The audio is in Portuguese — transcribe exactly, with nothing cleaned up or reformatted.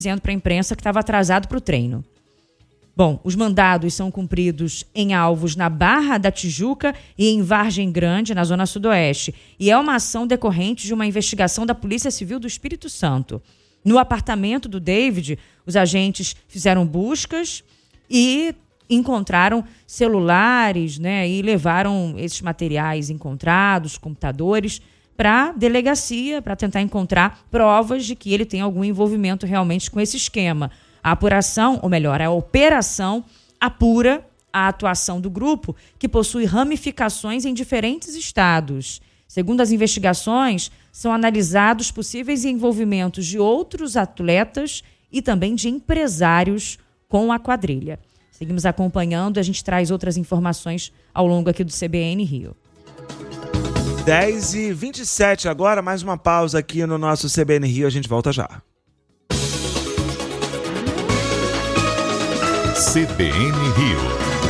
dizendo para a imprensa que estava atrasado para o treino. Bom, os mandados são cumpridos em alvos na Barra da Tijuca e em Vargem Grande, na Zona Sudoeste. E é uma ação decorrente de uma investigação da Polícia Civil do Espírito Santo. No apartamento do David, os agentes fizeram buscas e encontraram celulares, né, e levaram esses materiais encontrados, computadores, para a delegacia, para tentar encontrar provas de que ele tem algum envolvimento realmente com esse esquema. A apuração, ou melhor, a operação apura a atuação do grupo, que possui ramificações em diferentes estados. Segundo as investigações, são analisados possíveis envolvimentos de outros atletas e também de empresários com a quadrilha. Seguimos acompanhando, a gente traz outras informações ao longo aqui do C B N Rio. dez e vinte e sete agora, mais uma pausa aqui no nosso C B N Rio, a gente volta já. C B N Rio.